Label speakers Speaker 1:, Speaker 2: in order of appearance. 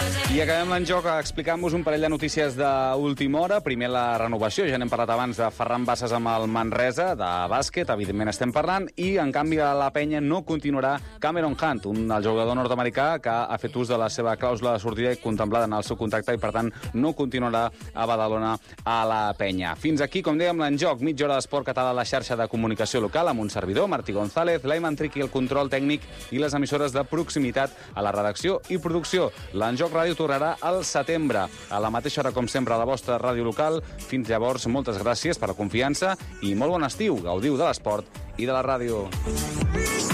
Speaker 1: I acabem l'enjoc explicant-vos un parell de notícies d'última hora. Primer, la renovació. Ja n'hem parlat abans de Ferran Bassas amb el Manresa, de bàsquet, evidentment estem parlant, i en canvi a la penya no continuarà Cameron Hunt, el jugador nord-americà que ha fet ús de la seva clàusula de sortida contemplada en el seu contracte i, per tant, no continuarà a Badalona a la penya. Fins aquí, com dèiem, l'enjoc. Mitja hora d'esport català a la xarxa de comunicació local amb un servidor, Martí González, l'Aiman Triqui, el control tècnic i les emissores de proximitat a la redacció i producció. L'enjoc ràdio tornarà al setembre, a la mateixa hora com sempre a la vostra ràdio local. Fins llavors, moltes gràcies per la confiança i molt bon estiu. Gaudiu de l'esport i de la ràdio.